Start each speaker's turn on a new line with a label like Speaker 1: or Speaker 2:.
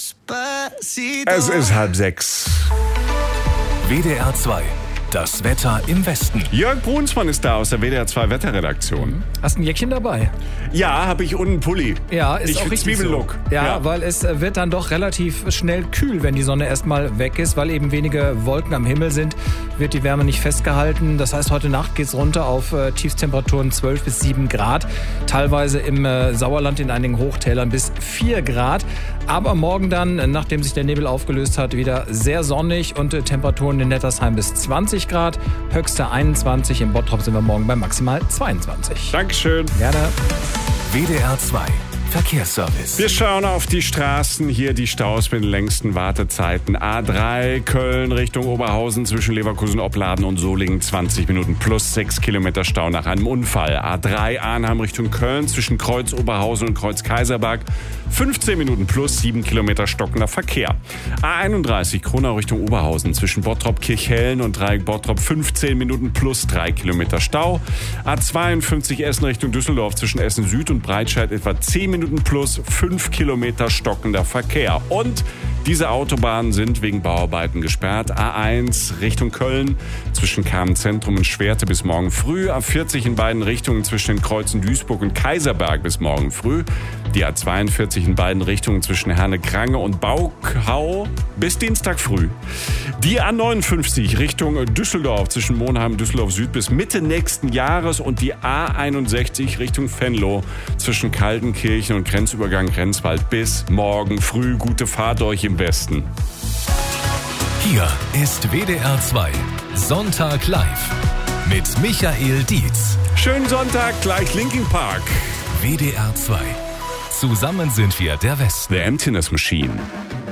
Speaker 1: Es ist 5:30.
Speaker 2: WDR 2. Das Wetter im Westen.
Speaker 1: Jörg Brunsmann ist da aus der WDR 2 Wetterredaktion.
Speaker 3: Hast ein Jäckchen dabei?
Speaker 1: Ja, habe ich, und einen Pulli.
Speaker 3: Ja, ist
Speaker 1: ich
Speaker 3: auch richtig
Speaker 1: Zwiebellook.
Speaker 3: so. Ja, weil es wird dann doch relativ schnell kühl, wenn die Sonne erstmal weg ist, weil eben wenige Wolken am Himmel sind, wird die Wärme nicht festgehalten. Das heißt, heute Nacht geht's runter auf Tiefstemperaturen 12 bis 7 Grad. Teilweise im Sauerland in einigen Hochtälern bis 4 Grad. Aber morgen dann, nachdem sich der Nebel aufgelöst hat, wieder sehr sonnig und Temperaturen in Nettersheim bis 20 Grad. Höchste 21. In Bottrop sind wir morgen bei maximal 22.
Speaker 1: Dankeschön.
Speaker 3: Gerne.
Speaker 2: WDR 2. Verkehrsservice.
Speaker 1: Wir schauen auf die Straßen. Hier die Staus mit den längsten Wartezeiten. A3 Köln Richtung Oberhausen zwischen Leverkusen, Opladen und Solingen 20 Minuten plus 6 Kilometer Stau nach einem Unfall. A3 Arnhem Richtung Köln zwischen Kreuz Oberhausen und Kreuz Kaiserberg 15 Minuten plus 7 Kilometer stockender Verkehr. A31 Kronau Richtung Oberhausen zwischen Bottrop Kirchhellen und Dreieck Bottrop 15 Minuten plus 3 Kilometer Stau. A52 Essen Richtung Düsseldorf zwischen Essen Süd und Breitscheid etwa 10 Minuten plus 5 Kilometer stockender Verkehr. Und diese Autobahnen sind wegen Bauarbeiten gesperrt. A1 Richtung Köln zwischen Kamenz-Zentrum und Schwerte bis morgen früh. A40 in beiden Richtungen zwischen den Kreuzen Duisburg und Kaiserberg bis morgen früh. Die A42 in beiden Richtungen zwischen Herne-Krange und Bauchau bis Dienstag früh. Die A59 Richtung Düsseldorf zwischen Monheim und Düsseldorf Süd bis Mitte nächsten Jahres. Und die A61 Richtung Venlo zwischen Kaltenkirchen und Grenzübergang Grenzwald bis morgen früh. Gute Fahrt euch im Westen.
Speaker 2: Hier ist WDR 2. Sonntag live. Mit Michael Dietz.
Speaker 1: Schönen Sonntag, gleich Linkin Park.
Speaker 2: WDR 2. Zusammen sind wir der Westen.
Speaker 1: The Emptiness Machine.